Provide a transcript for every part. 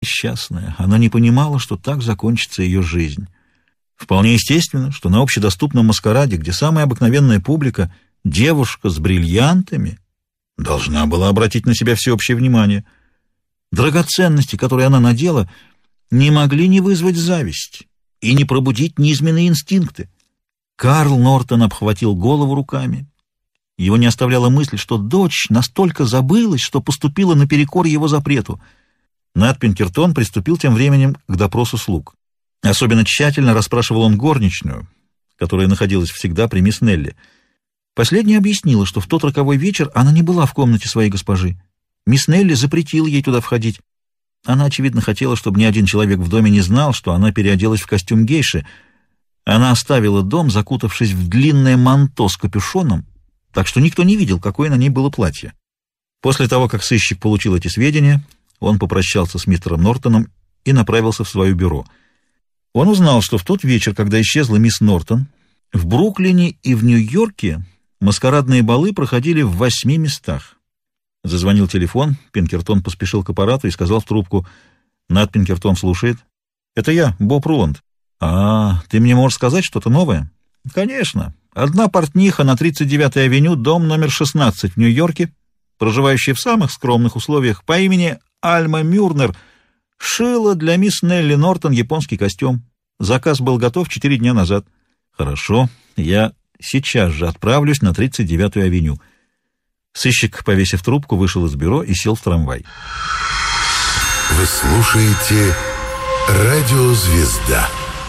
Несчастная, она не понимала, что так закончится ее жизнь. Вполне естественно, что на общедоступном маскараде, где самая обыкновенная публика, девушка с бриллиантами, должна была обратить на себя всеобщее внимание. Драгоценности, которые она надела, не могли не вызвать зависть и не пробудить низменные инстинкты. Карл Нортон обхватил голову руками. Его не оставляла мысль, что дочь настолько забылась, что поступила наперекор его запрету. Нат Пинкертон приступил тем временем к допросу слуг. Особенно тщательно расспрашивал он горничную, которая находилась всегда при мисс Нелли. Последняя объяснила, что в тот роковой вечер она не была в комнате своей госпожи. Мисс Нелли запретила ей туда входить. Она, очевидно, хотела, чтобы ни один человек в доме не знал, что она переоделась в костюм гейши. Она оставила дом, закутавшись в длинное манто с капюшоном, так что никто не видел, какое на ней было платье. После того, как сыщик получил эти сведения, он попрощался с мистером Нортоном и направился в свое бюро. Он узнал, что в тот вечер, когда исчезла мисс Нортон, в Бруклине и в Нью-Йорке маскарадные балы проходили в 8 местах. Зазвонил телефон, Пинкертон поспешил к аппарату и сказал в трубку: «Нат Пинкертон слушает». «Это я, Боб Руланд». «А, ты мне можешь сказать что-то новое?» «Конечно. Одна портниха на 39-й авеню, дом номер 16 в Нью-Йорке, проживающая в самых скромных условиях, по имени Альма Мюрнер, шила для мисс Нелли Нортон японский костюм. Заказ был готов 4 дня назад». «Хорошо, я сейчас же отправлюсь на 39-ю авеню». Сыщик, повесив трубку, вышел из бюро и сел в трамвай. Вы слушаете «Радио Звезда».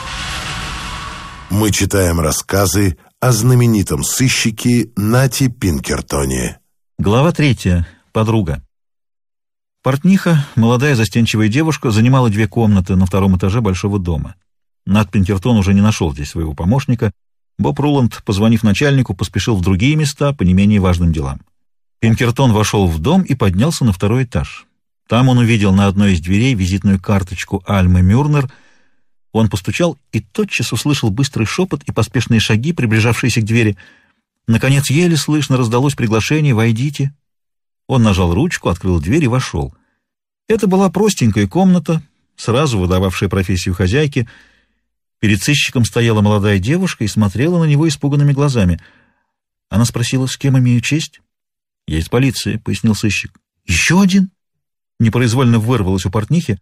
Мы читаем рассказы о знаменитом сыщике Нате Пинкертоне. Глава 3. Подруга. Портниха, молодая застенчивая девушка, занимала 2 комнаты на 2-м этаже большого дома. Нат Пинкертон уже не нашел здесь своего помощника. Боб Руланд, позвонив начальнику, поспешил в другие места по не менее важным делам. Пинкертон вошел в дом и поднялся на 2-й этаж. Там он увидел на одной из дверей визитную карточку Альмы Мюрнер. Он постучал и тотчас услышал быстрый шепот и поспешные шаги, приближавшиеся к двери. Наконец, еле слышно раздалось приглашение: «Войдите». Он нажал ручку, открыл дверь и вошел. Это была простенькая комната, сразу выдававшая профессию хозяйки. Перед сыщиком стояла молодая девушка и смотрела на него испуганными глазами. Она спросила: «С кем имею честь?» «Я из полиции», — пояснил сыщик. «Еще один?» — непроизвольно вырвалось у портнихи.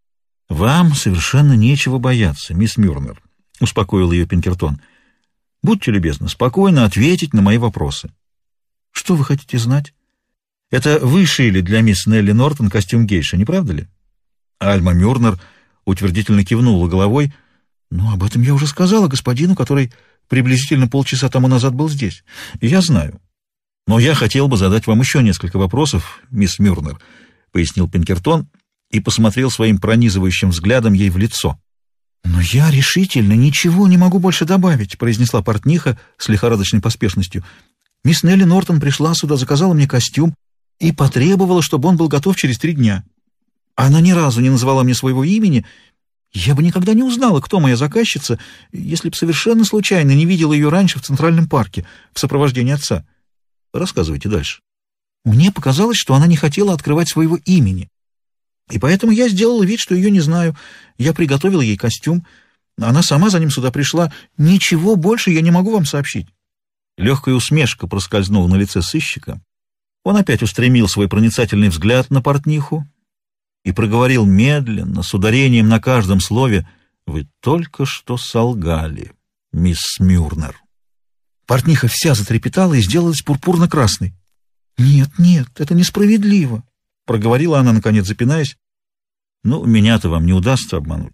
«Вам совершенно нечего бояться, мисс Мюрнер», — успокоил ее Пинкертон. «Будьте любезны спокойно ответить на мои вопросы». «Что вы хотите знать?» «Это вы шили для мисс Нелли Нортон костюм гейши, не правда ли?» Альма Мюрнер утвердительно кивнула головой. «Ну, об этом я уже сказала господину, который приблизительно полчаса тому назад был здесь. Я знаю. Но я хотел бы задать вам еще несколько вопросов, мисс Мюрнер», — пояснил Пинкертон и посмотрел своим пронизывающим взглядом ей в лицо. «Но я решительно ничего не могу больше добавить», — произнесла портниха с лихорадочной поспешностью. «Мисс Нелли Нортон пришла сюда, заказала мне костюм и потребовала, чтобы он был готов через 3 дня. Она ни разу не назвала мне своего имени. Я бы никогда не узнала, кто моя заказчица, если бы совершенно случайно не видела ее раньше в Центральном парке в сопровождении отца». «Рассказывайте дальше». «Мне показалось, что она не хотела открывать своего имени. И поэтому я сделала вид, что ее не знаю. Я приготовила ей костюм. Она сама за ним сюда пришла. Ничего больше я не могу вам сообщить». Легкая усмешка проскользнула на лице сыщика. Он опять устремил свой проницательный взгляд на портниху и проговорил медленно, с ударением на каждом слове: «Вы только что солгали, мисс Мюрнер». Портниха вся затрепетала и сделалась пурпурно-красной. «Нет, нет, это несправедливо», — проговорила она, наконец запинаясь. «Ну, меня-то вам не удастся обмануть».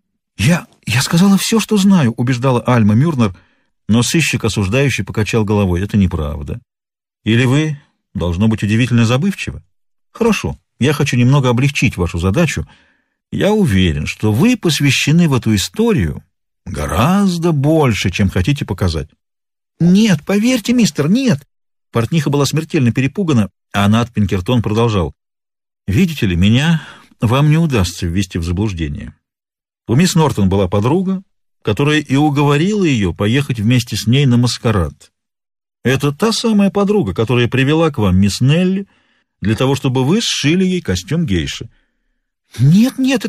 Я сказала все, что знаю», — убеждала Альма Мюрнер, но сыщик осуждающий покачал головой. «Это неправда. Или вы, должно быть, удивительно забывчивы? Хорошо, я хочу немного облегчить вашу задачу. Я уверен, что вы посвящены в эту историю гораздо больше, чем хотите показать». «Нет, поверьте, мистер, нет». Портниха была смертельно перепугана, а Нат Пинкертон продолжал: «Видите ли, меня вам не удастся ввести в заблуждение. У мисс Нортон была подруга, которая и уговорила ее поехать вместе с ней на маскарад. Это та самая подруга, которая привела к вам мисс Нелли для того, чтобы вы сшили ей костюм гейши. «Нет, нет,